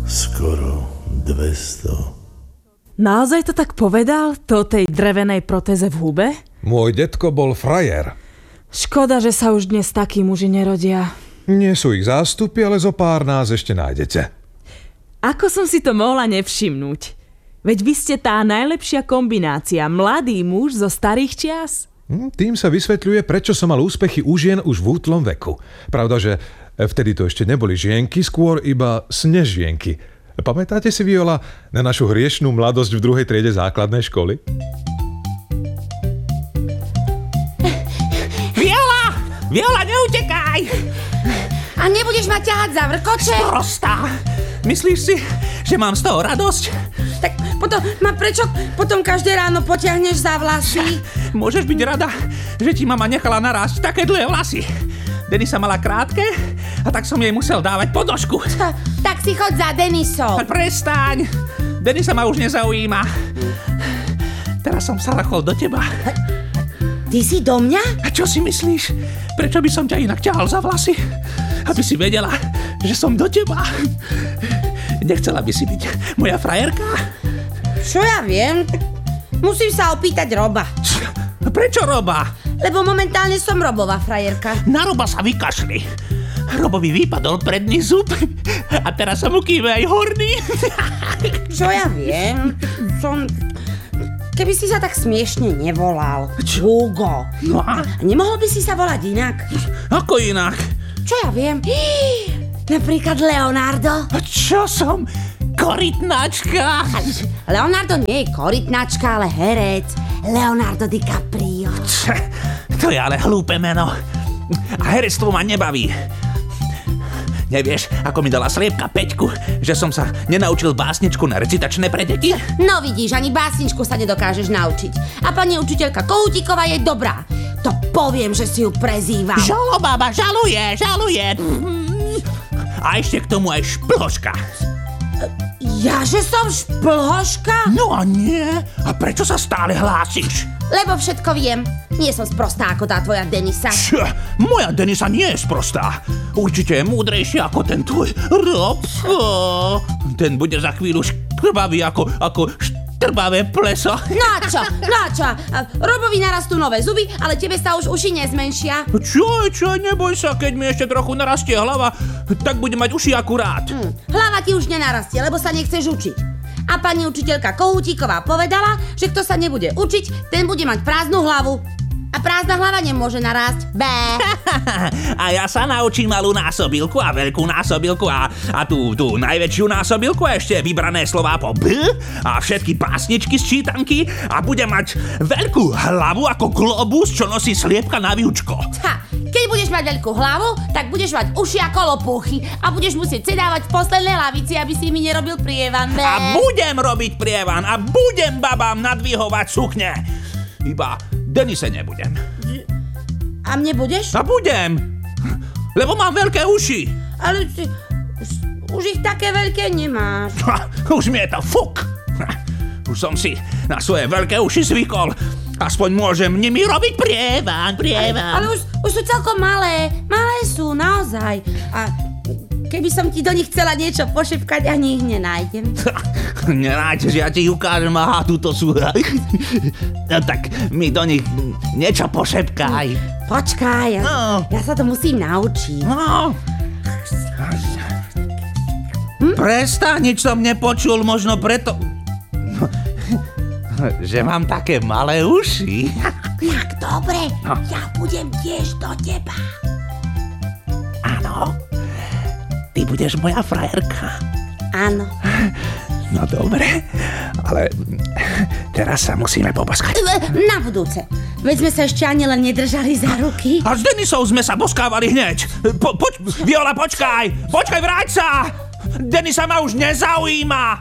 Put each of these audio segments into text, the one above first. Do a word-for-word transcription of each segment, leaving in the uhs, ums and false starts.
skoro dvesto. Naozaj to tak povedal? To tej drevenej protéze v hube? Môj detko bol frajer. Škoda, že sa už dnes takí muži nerodia. Nie sú ich zástupy, ale zo pár nás ešte nájdete. Ako som si to mohla nevšimnúť? Veď vy ste tá najlepšia kombinácia, mladý muž zo starých čias. Hm, tým sa vysvetľuje, prečo som mal úspechy u žien už v útlom veku. Pravda, že vtedy to ešte neboli žienky, skôr iba snežienky. Pamätáte si, Viola, na našu hriešnú mladosť v druhej triede základnej školy? Viola! Viola, neutekaj! A nebudeš ma ťahať za vrkoče? Prostá! Myslíš si, že mám z toho radosť? Tak potom ma prečo potom každé ráno potiahneš za vlasy? Môžeš byť rada, že ti mama nechala narásť také dlhé vlasy. Denisa mala krátke a tak som jej musel dávať ponožku. Ta, tak si choď za Denisou. Prestaň! Denisa ma už nezaujíma. Teraz som sa rachol do teba. Ty si do mňa? A čo si myslíš? Prečo by som ťa inak ťahal za vlasy? Aby si vedela, že som do teba. Nechcela by si byť moja frajerka? Čo ja viem? Musím sa opýtať Roba. Prečo Roba? Lebo momentálne som Robová frajerka. Na Roba sa vykašli. Robovi vypadol predný zub a teraz sa mu kýve aj horný. Čo ja viem? Som... Keby si sa tak smiešne nevolal. Hugo. No a? Nemohol by si sa volať inak? Ako inak? Čo ja viem? Napríklad Leonardo. A čo som? Korytnačka? Leonardo nie je korytnačka, ale herec. Leonardo DiCaprio. Č, to je ale hlúpe meno. A herectvo ma nebaví. Nevieš, ako mi dala sliepka Peťku, že som sa nenaučil básničku na recitačné pre deti? No vidíš, ani básničku sa nedokážeš naučiť. A pani učiteľka Kohútiková je dobrá. To poviem, že si ju prezývam. Žalobába, žaluje, žaluje. A ešte k tomu aj šplhoška. Ja, že som šplhoška? No a nie. A prečo sa stále hlásiš? Lebo všetko viem. Nie som sprostá ako tá tvoja Denisa. Čo? Moja Denisa nie je sprostá. Určite je múdrejšia ako ten tvoj Robko. Ten bude za chvíľu škrvavý ako, ako štrbavé pleso. No a čo? No a čo? Robovi narastú nové zuby, ale tebe sa už uši nezmenšia. Čo, čo, neboj sa, keď mi ešte trochu narastie hlava, tak bude mať uši akurát. Hm, hlava ti už nenarastie, lebo sa nechceš učiť. A pani učiteľka Kohútiková povedala, že kto sa nebude učiť, ten bude mať prázdnu hlavu. A prázdna hlava nemôže narásť. Bé. A ja sa naučím malú násobilku a veľkú násobilku a, a tú, tú najväčšiu násobilku a ešte vybrané slová po B a všetky básničky z čítanky a budem mať veľkú hlavu ako globus, čo nosí sliepka na výučko. Ha, keď budeš mať veľkú hlavu, tak budeš mať uši ako lopúchy a budeš musieť sedávať v poslednej lavici, aby si mi nerobil prievan. Bé. A budem robiť prievan a budem babám nadvihovať sukne. Iba Denise nebudem. A mne budeš? A budem, lebo mám veľké uši. Ale ty, už, už ich také veľké nemáš. Už mi je to fuk. Už som si na svoje veľké uši zvykol. Aspoň môžem nimi robiť prievan, prievan. Ale, ale už, už sú celkom malé. Malé sú, naozaj. A keby som ti do nich chcela niečo pošepkať, ani ich nenájdem. Nenájdeš, ja ti ukážem, aha, tuto sú. No tak mi do nich niečo pošepkaj. Počkaj, ja, No. ja sa to musím naučiť. No. Hm? Prestaň, nič som nepočul, možno preto, že mám také malé uši. Tak dobre, No. ja budem tiež do teba. Áno, ty budeš moja frajerka. Áno. No dobre, ale teraz sa musíme poboskať. Na budúce. Veď sme sa ešte ani len nedržali za ruky. A s Denisou sme sa boskávali hneď. Po, poč, Viola, počkaj! Počkaj, vráť sa! Denisa ma už nezaujíma!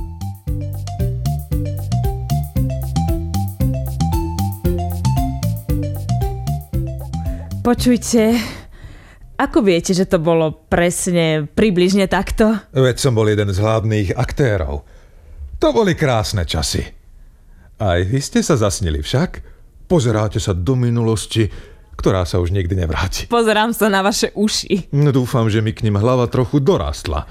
Počujte, ako viete, že to bolo presne, približne takto? Veď som bol jeden z hlavných aktérov. To boli krásne časy. Aj vy ste sa zasnili však? Pozeráte sa do minulosti, ktorá sa už nikdy nevráti. Pozerám sa na vaše uši. No, dúfam, že mi k nim hlava trochu dorastla.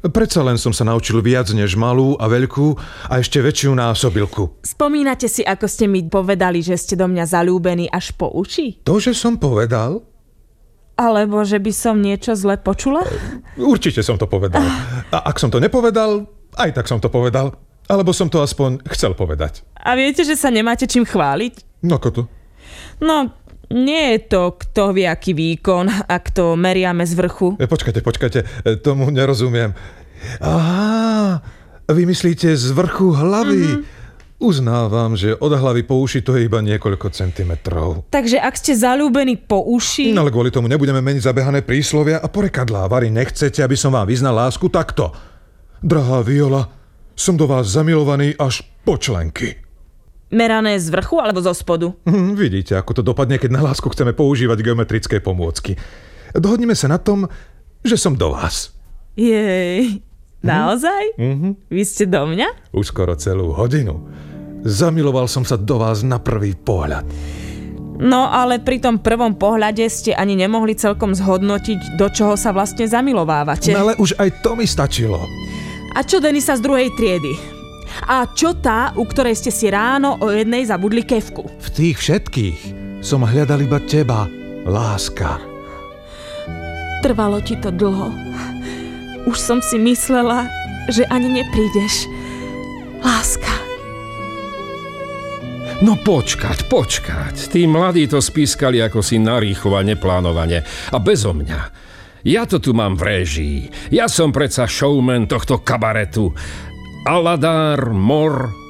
Predsa len som sa naučil viac než malú a veľkú a ešte väčšiu násobilku. Spomínate si, ako ste mi povedali, že ste do mňa zaľúbení až po uši? To, že som povedal? Alebo že by som niečo zle počula? Určite som to povedal. A ak som to nepovedal, aj tak som to povedal. Alebo som to aspoň chcel povedať. A viete, že sa nemáte čím chváliť? No, ako to? No, nie je to kto vie aký výkon, ak to meriame z vrchu. E, počkajte, počkajte, e, tomu nerozumiem. Aha, vy myslíte z vrchu hlavy? Mm-hmm. Uznávam, že od hlavy po uši to je iba niekoľko centimetrov. Takže ak ste zaľúbení po uši... No ale kvôli tomu nebudeme meniť zabehané príslovia a porekadlá. Vary, nechcete, aby som vám vyznal lásku takto. Drahá Viola, som do vás zamilovaný až po členky. Merané z vrchu alebo zo spodu? Hm, vidíte, ako to dopadne, keď na lásku chceme používať geometrické pomôcky. Dohodneme sa na tom, že som do vás. Jej, naozaj? Mm-hmm. Vy ste do mňa? Už skoro celú hodinu. Zamiloval som sa do vás na prvý pohľad. No ale pri tom prvom pohľade ste ani nemohli celkom zhodnotiť, do čoho sa vlastne zamilovávate. No ale už aj to mi stačilo. A čo Denisa z druhej triedy? A čo tá, u ktorej ste si ráno o jednej zabudli kefku? V tých všetkých som hľadal iba teba, láska. Trvalo ti to dlho. Už som si myslela, že ani neprídeš. Láska. No počkať, počkať. Tí mladí to spískali ako si narýchlo a neplánovane. A bezo mňa. Ja to tu mám v réžii. Ja som predsa showman tohto kabaretu. Aladár, mor,